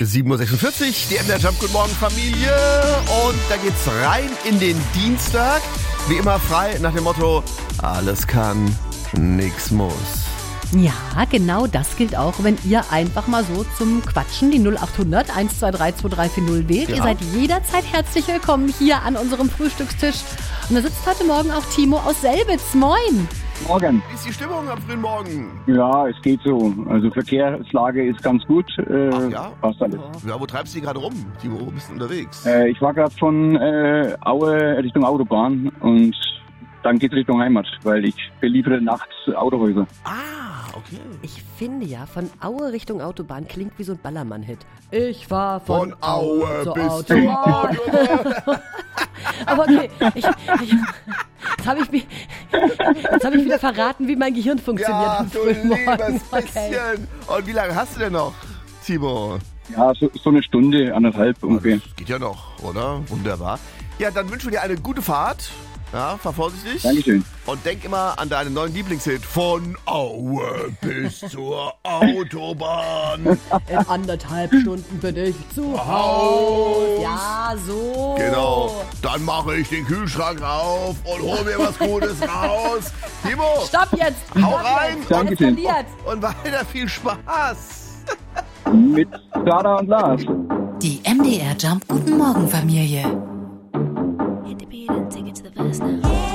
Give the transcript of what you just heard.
7:46 Uhr, die MDR Jump, guten Morgen Familie. Und da geht's rein in den Dienstag. Wie immer frei nach dem Motto, alles kann, nix muss. Ja, genau das gilt auch, wenn ihr einfach mal so zum Quatschen die 0800 123 2340 wählt. Ja. Ihr seid jederzeit herzlich willkommen hier an unserem Frühstückstisch. Und da sitzt heute Morgen auch Timo aus Selbitz. Moin! Morgen. Wie ist die Stimmung am frühen Morgen? Ja, es geht so. Also Verkehrslage ist ganz gut. Ach ja? Passt alles. Ja, wo treibst du dich gerade rum, Timo? Wo bist du unterwegs? Ich war gerade von Aue Richtung Autobahn und dann geht's Richtung Heimat, weil ich beliefere nachts Autohäuser. Ah, okay. Ich finde ja, von Aue Richtung Autobahn klingt wie so ein Ballermann-Hit. Ich fahr Von Aue zur bis zur Autobahn. Autobahn. Aber okay, jetzt habe ich wieder verraten, wie mein Gehirn funktioniert. Ja, am du frühen Morgen. liebes bisschen. Und wie lange hast du denn noch, Timo? Ja, so eine Stunde, anderthalb ungefähr. Das geht ja noch, oder? Wunderbar. Ja, dann wünschen wir dir eine gute Fahrt. Ja, fahr vorsichtig. Dankeschön. Und denk immer an deinen neuen Lieblingshit. Von Aue bis zur Autobahn. In 1,5 Stunden bin ich zu Hause. Ja, so. Genau. Dann mache ich den Kühlschrank auf und hol mir was Gutes raus. Timo, Stopp jetzt. Hau Stopp rein. Jetzt. Dankeschön. Eskaliert. und weiter viel Spaß. Mit Sarah und Lars. Die MDR Jump Guten Morgen Familie.